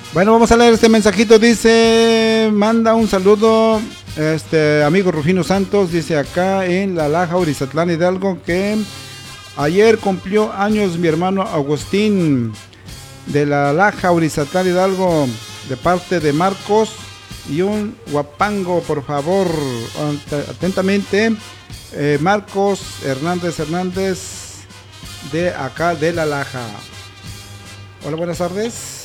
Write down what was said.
Bueno, vamos a leer este mensajito. Dice, manda un saludo, amigo Rufino Santos. Dice acá en La Laja, Urizatlán, Hidalgo, que ayer cumplió años mi hermano Agustín de La Laja, Urizatlán, Hidalgo, de parte de Marcos. Y un guapango, por favor. Atentamente, Marcos Hernández, de acá de La Laja. Hola, buenas tardes.